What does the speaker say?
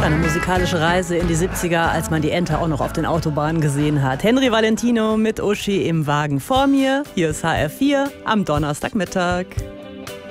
Eine musikalische Reise in die 70er, als man die Ente auch noch auf den Autobahnen gesehen hat. Henry Valentino mit Uschi im Wagen vor mir. Hier ist HR4 am Donnerstagmittag.